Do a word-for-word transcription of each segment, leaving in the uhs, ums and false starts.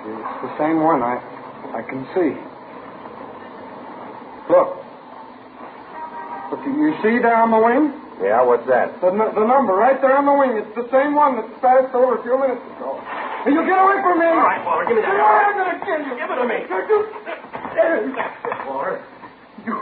It's the same one. I, I can see. Look. Look, you see there on the wing? Yeah, what's that? The, the number right there on the wing. It's the same one that passed over a few minutes ago. Hey, you get away from me! All right, Waller, give me that. I'm going to kill you. Give it to me. That's it, Waller. You,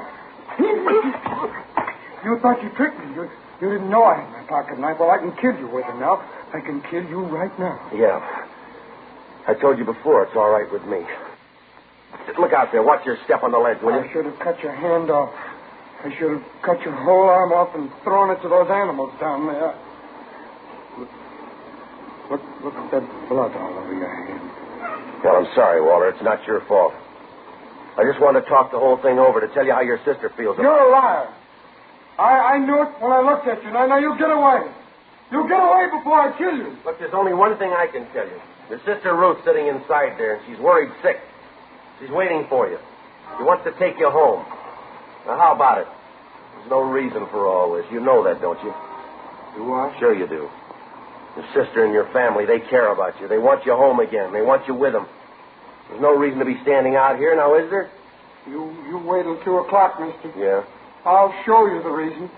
you thought you tricked me. You, you didn't know I had my pocket knife. Well, I can kill you with it now. I can kill you right now. Yeah. I told you before, it's all right with me. Look out there. Watch your step on the ledge, will you? I should have cut your hand off. I should have cut your whole arm off and thrown it to those animals down there. Look, look, look at that blood all over your hand. Well, I'm sorry, Waller. It's not your fault. I just wanted to talk the whole thing over to tell you how your sister feels about it. You're a liar. I, I knew it when I looked at you. Now, now, you get away. You get away before I kill you. Look, there's only one thing I can tell you. Your sister Ruth's sitting inside there, and she's worried sick. She's waiting for you. She wants to take you home. Now, how about it? There's no reason for all this. You know that, don't you? Do I? Sure you do. Your sister and your family, they care about you. They want you home again. They want you with them. There's no reason to be standing out here now, is there? You you wait till two o'clock, mister. Yeah. I'll show you the reason.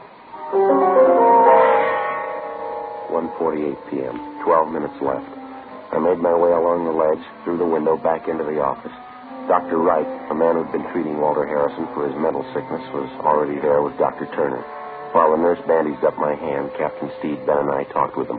one forty-eight p.m. Twelve minutes left. I made my way along the ledge, through the window, back into the office. Doctor Wright, a man who'd been treating Walter Harrison for his mental sickness, was already there with Doctor Turner. While the nurse bandaged up my hand, Captain Steve Ben and I talked with him.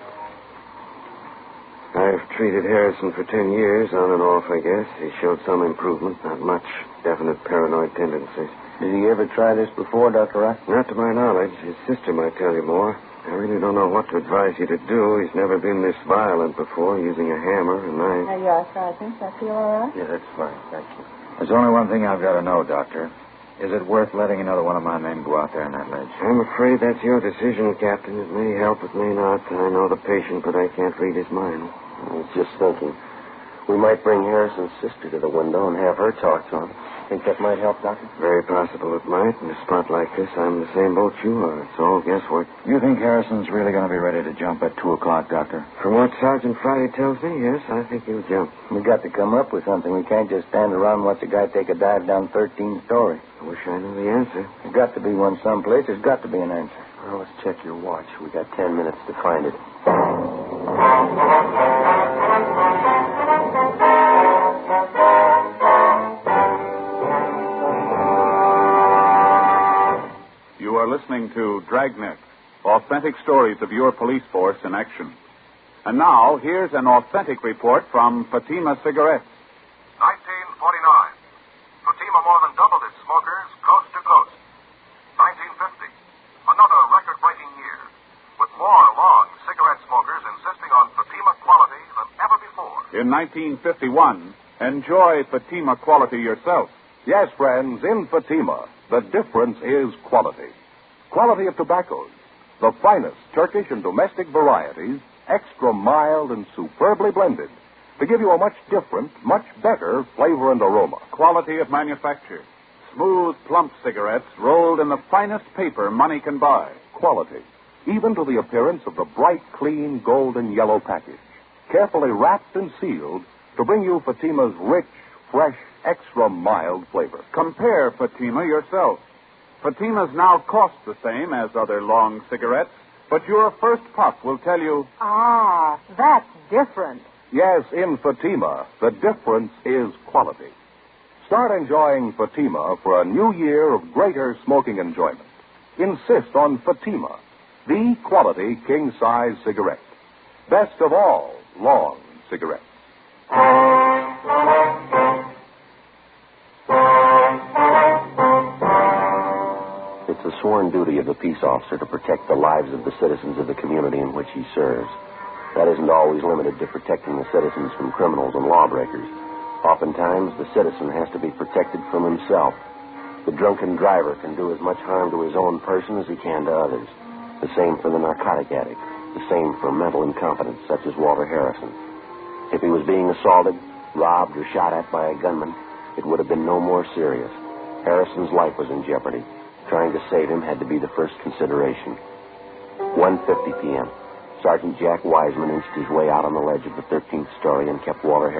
I've treated Harrison for ten years, on and off, I guess. He showed some improvement, not much. Definite paranoid tendencies. Did he ever try this before, Doctor Wright? Not to my knowledge. His sister might tell you more. I really don't know what to advise you to do. He's never been this violent before, using a hammer, a knife. There you are, Sergeant. I feel all right? Yeah, that's fine. Thank you. There's only one thing I've got to know, Doctor. Is it worth letting another one of my men go out there on that ledge? I'm afraid that's your decision, Captain. It may help, it may not. I know the patient, but I can't read his mind. I was just thinking. We might bring Harrison's sister to the window and have her talk to him. Think that might help, Doctor? Very possible it might. In a spot like this, I'm in the same boat you are. It's all guesswork. You think Harrison's really going to be ready to jump at two o'clock, Doctor? From what Sergeant Friday tells me, yes, I think he'll jump. We got to come up with something. We can't just stand around and watch a guy take a dive down thirteenth story. I wish I knew the answer. There's got to be one someplace. There's got to be an answer. Well, let's check your watch. We got ten minutes to find it. You are listening to Dragnet, authentic stories of your police force in action. And now, here's an authentic report from Fatima Cigarettes. nineteen forty-nine. Fatima more than doubled its smokers coast to coast. nineteen fifty. Another record-breaking year, with more long cigarette smokers insisting on Fatima quality than ever before. In nineteen fifty-one, enjoy Fatima quality yourself. Yes, friends, in Fatima, the difference is quality. Quality of tobaccos, the finest Turkish and domestic varieties, extra mild and superbly blended, to give you a much different, much better flavor and aroma. Quality of manufacture. Smooth, plump cigarettes rolled in the finest paper money can buy. Quality, even to the appearance of the bright, clean, golden yellow package, carefully wrapped and sealed to bring you Fatima's rich, fresh, extra mild flavor. Compare Fatima yourself. Fatima's now cost the same as other long cigarettes, but your first puff will tell you... Ah, that's different. Yes, in Fatima, the difference is quality. Start enjoying Fatima for a new year of greater smoking enjoyment. Insist on Fatima, the quality king-size cigarette. Best of all, long cigarettes. It's the sworn duty of the peace officer to protect the lives of the citizens of the community in which he serves. That isn't always limited to protecting the citizens from criminals and lawbreakers. Oftentimes, the citizen has to be protected from himself. The drunken driver can do as much harm to his own person as he can to others. The same for the narcotic addict. The same for mental incompetence, such as Walter Harrison. If he was being assaulted, robbed, or shot at by a gunman, it would have been no more serious. Harrison's life was in jeopardy. Trying to save him had to be the first consideration. one fifty p.m. Sergeant Jack Wiseman inched his way out on the ledge of the thirteenth story and kept Walter Harrison